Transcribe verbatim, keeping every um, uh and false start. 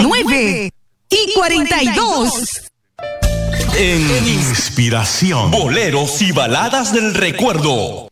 nueve y cuarenta y dos. En Inspiración, boleros y baladas del recuerdo.